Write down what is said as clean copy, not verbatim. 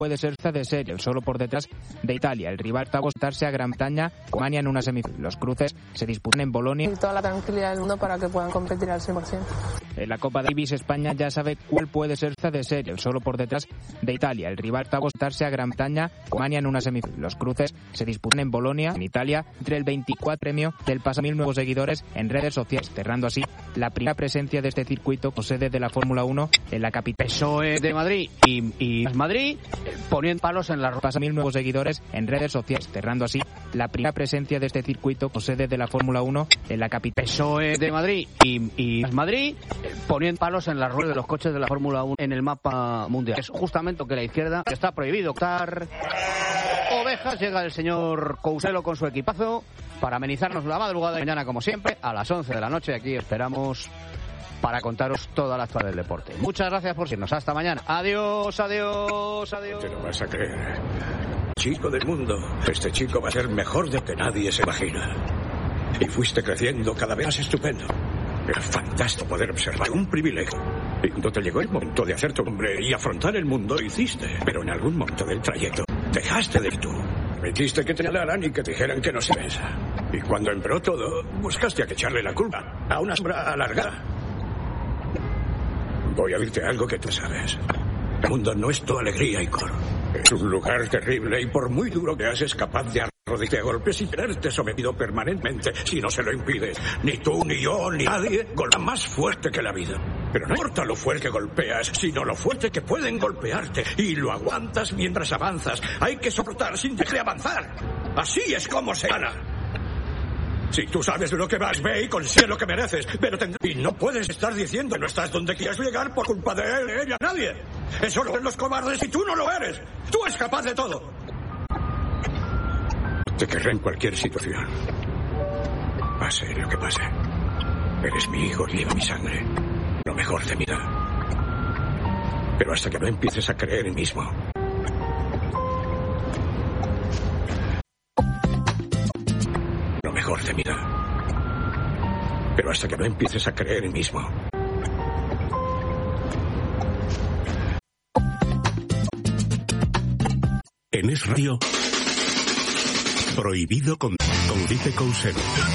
puede ser de serie, solo por detrás de Italia. El rival está a costarse a Gran Bretaña, Alemania en una semifinal. Los cruces se disputan en Bolonia. Y toda la tranquilidad del mundo para que puedan competir al 100%. En la Copa Davis, España ya sabe cuál puede ser de serie, solo por detrás de Italia. El rival está a costarse a Gran Bretaña, Alemania en una semifinal. Los cruces se disputan en Bolonia, en Italia, entre el 24 premio del paso 1000 nuevos seguidores en redes sociales, cerrando así la primera presencia de este circuito con sede de la Fórmula 1 en la capital. PSOE de Madrid y Madrid poniendo palos en la pasa 1000 nuevos seguidores en redes sociales, cerrando así la primera presencia de este circuito con sede de la Fórmula 1 en la capital. PSOE de Madrid y Madrid poniendo palos en las ruedas de los coches de la Fórmula 1 en el mapa mundial. Es justamente lo que la izquierda está prohibido optar. Ovejas, llega el señor Couselo con su equipazo para amenizarnos la madrugada de mañana, como siempre, a las 11 de la noche. Aquí esperamos para contaros toda la actualidad del deporte. Muchas gracias por seguirnos. Hasta mañana. Adiós, adiós, adiós. Te lo vas a creer. Chico del mundo. Este chico va a ser mejor de que nadie se imagina. Y fuiste creciendo cada vez más estupendo. Era fantástico poder observar. Un privilegio. Y cuando te llegó el momento de hacer tu nombre y afrontar el mundo, lo hiciste. Pero en algún momento del trayecto, dejaste de tú. Permitiste que te hablaran y que te dijeran que no se besa. Y cuando empeoró todo, buscaste a que echarle la culpa a una sombra alargada. Voy a decirte algo que tú sabes. El mundo no es toda alegría y coro. Es un lugar terrible y por muy duro que seas, es capaz de arrodillarte a golpes y tenerte sometido permanentemente si no se lo impides. Ni tú, ni yo, ni nadie golpea más fuerte que la vida. Pero no importa lo fuerte que golpeas, sino lo fuerte que pueden golpearte. Y lo aguantas mientras avanzas. Hay que soportar sin dejar de avanzar. Así es como se gana. Si tú sabes de lo que vas, ve y consigue lo que mereces. Pero y no puedes estar diciendo que no estás donde quieres llegar por culpa de él, ella, nadie. Eso lo ven los cobardes y tú no lo eres. Tú eres capaz de todo. Te querré en cualquier situación. Pase lo que pase. Eres mi hijo y lleva mi sangre. Lo mejor de mi vida. Pero hasta que no empieces a creer en mí mismo. Mejor de mi vida. Pero hasta que no empieces a creer en mí mismo. En Es Radio, prohibido con Dice Couselo.